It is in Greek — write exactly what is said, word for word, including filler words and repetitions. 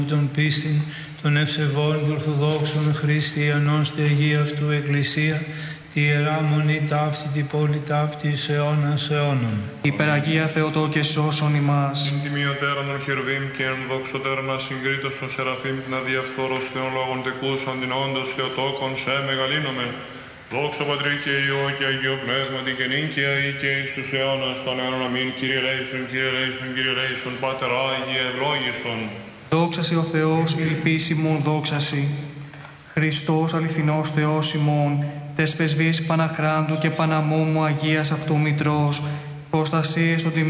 των πίστην, των ευσεβών και ορθοδόξων χριστιανών στη Αγία αυτού Εκκλησία, τη Ιερά Μονή ταύτη, τη πόλη ταύτη, εις αιώνας αιώνων. Υπεραγία Θεοτό και σώσον ημάς. Την τιμιωτέραν των χερβίμ και εν δοξωτέραν ασυγκρίτως των σεραφείμ, την αδιαφθόρος θεών λόγων τεκούσαν, την όντως Θεοτόκον σε μεγαλύνομαι. Δόξα Πατρί και Υιό και Αγίο Πνεύματι και νυν και αεί και εις τους αιώνας των αιώνων αμήν. Κύριε ελέησον, Κύριε ελέησον, Κύριε ελέησον, Πάτερ Άγιε ευλόγησον. Δόξασι ο Θεός, ελπίσιμον δόξασι. Χριστός αληθινός Θεός ημών, τες πεσβείς Παναχράντου και Παναμόμου Αγίας αυτού Μητρός, προστασίες των